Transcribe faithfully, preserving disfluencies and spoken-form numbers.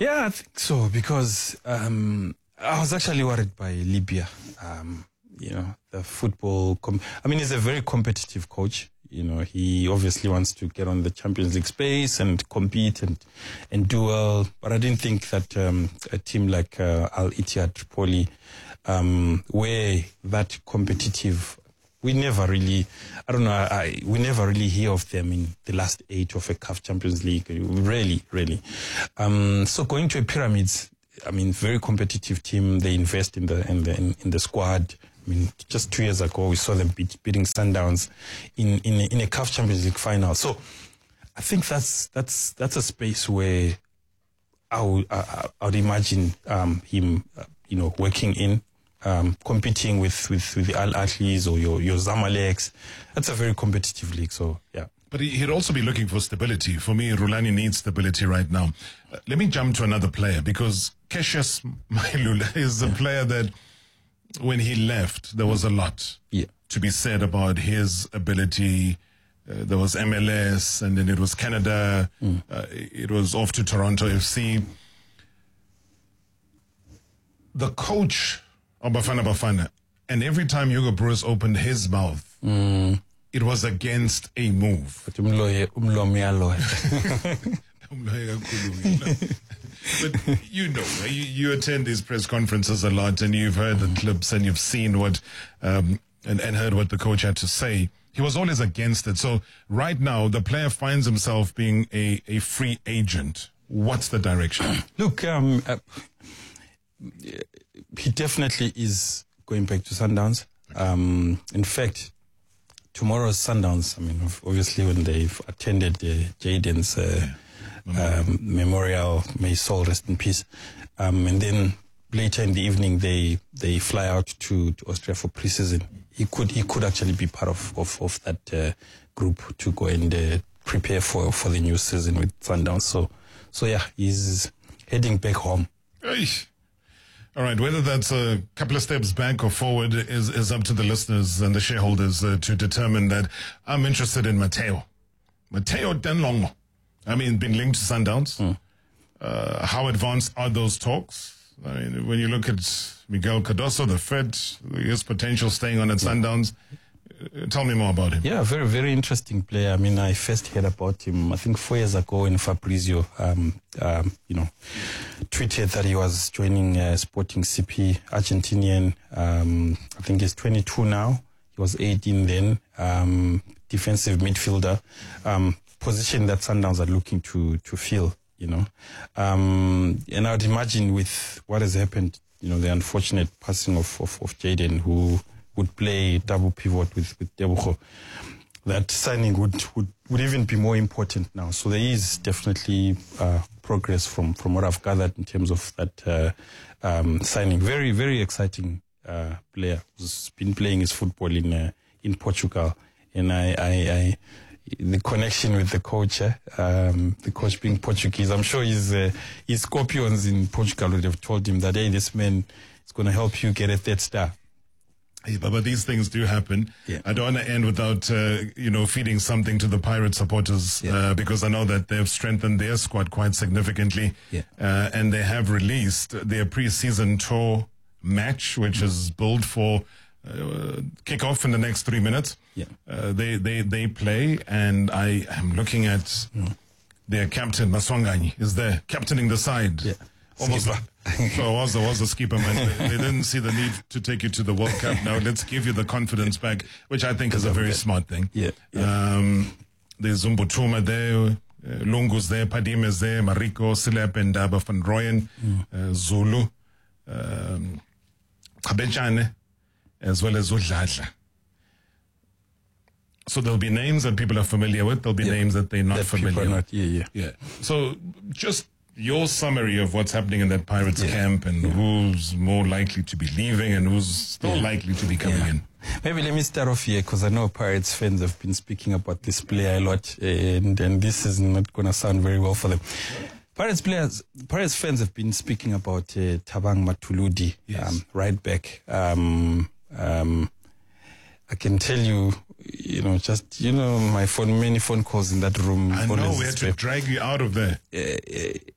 Yeah, I think so, because um, I was actually worried by Libya. Um, you know, the football. Com- I mean, he's a very competitive coach. You know, he obviously wants to get on the Champions League space and compete and and do well. But I didn't think that um, a team like uh, Al Ittihad Tripoli, um, where that competitive, we never really, I don't know, I, we never really hear of them in the last eight of a C A F Champions League. Really, really. Um, so going to a Pyramids, I mean, very competitive team. They invest in the in the in, in the squad. I mean, just two years ago, we saw them beat, beating Sundowns in in a, in a C A F Champions League final. So, I think that's that's that's a space where I would I, I would imagine um, him, uh, you know, working in, um, competing with with with the Al Ahlis or your your Zamaleks. That's a very competitive league. So, yeah. But he'd also be looking for stability. For me, Rulani needs stability right now. Uh, let me jump to another player, because Cassius Mailula is a player that, when he left, there was a lot yeah. to be said about his ability. Uh, there was M L S, and then it was Canada. Mm. Uh, it was off to Toronto F C. The coach of Bafana Bafana, and every time Hugo Broos opened his mouth, mm. it was against a move. But you know, you, you attend these press conferences a lot, and you've heard the clips, and you've seen what, um, and, and heard what the coach had to say. He was always against it. So right now, the player finds himself being a, a free agent. What's the direction? Look, um, uh, he definitely is going back to Sundowns. Um, in fact, tomorrow's Sundowns, I mean, obviously when they've attended uh, Jaden's uh, yeah. um, memorial, may his soul rest in peace. Um, and then later in the evening, they they fly out to, to Austria for pre-season. He could he could actually be part of, of, of that uh, group to go and uh, prepare for, for the new season with Sundowns. So, so yeah, he's heading back home. Hey. All right, whether that's a couple of steps back or forward is, is up to the listeners and the shareholders uh, to determine that. I'm interested in Matteo. Matteo Danlongo. I mean, been linked to Sundowns. Mm. Uh, how advanced are those talks? I mean, when you look at Miguel Cardoso, the Fed, his potential staying on at yeah. Sundowns, uh, tell me more about him. Yeah, very, very interesting player. I mean, I first heard about him, I think, four years ago when Fabrizio, um, um, you know, tweeted that he was joining uh, Sporting C P, Argentinian. Um, I think he's twenty-two now. He was eighteen then. Um, defensive midfielder. Um, position that Sundowns are looking to to fill, you know. Um, and I'd imagine with what has happened, you know, the unfortunate passing of, of, of Jaden, who would play double pivot with, with Tebogo, that signing would, would, would even be more important now. So there is definitely uh, progress from, from what I've gathered in terms of that uh, um, signing. Very, very exciting uh, player who's been playing his football in uh, in Portugal. And I, I, I the connection with the coach, eh? um, the coach being Portuguese, I'm sure his, uh, his Scorpions in Portugal would have told him that, hey, this man is going to help you get a third star. Hey, but, but these things do happen. Yeah. I don't want to end without, uh, you know, feeding something to the Pirate supporters, yeah. uh, because I know that they've strengthened their squad quite significantly. Yeah. Uh, and they have released their pre-season tour match, which mm. is billed for uh, kick-off in the next three minutes. Yeah. Uh, they, they, they play, and I am looking at mm. their captain, Maswanganyi, is there, captaining the side. Yeah. Almost like, so I was, I was a skipper, man. They, they didn't see the need to take you to the World Cup. Now let's give you the confidence back, which I think is a very smart thing. Yeah. yeah. Um, there's Umbutuma there, uh, Lungu's there, Padime's there, Mariko, Silep, and Daba van Rooyen, mm. uh, Zulu, um, Kabechane, as well as Udladla. So there'll be names that people are familiar with. There'll be yeah. names that they're not that familiar with. Not, yeah, yeah. Yeah. So just your summary of what's happening in that Pirates yeah. camp, and yeah. who's more likely to be leaving and who's still yeah. likely to be coming yeah. in. Maybe let me start off here, because I know Pirates fans have been speaking about this player a lot, and, and this is not going to sound very well for them. Pirates players, Pirates fans have been speaking about uh, Thabang Mathuludi, yes. um, right back. Um, um, I can tell you, you know, just, you know, my phone, many phone calls in that room. I know, we had to drag you out of there. Uh, uh,